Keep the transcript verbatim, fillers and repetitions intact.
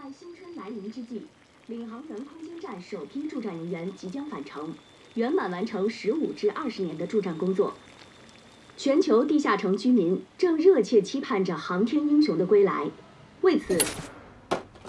在新春来临之际，领航员空间站首批驻站人员即将返程，圆满完成十五至二十年的驻站工作。全球地下城居民正热切期盼着航天英雄的归来，为此，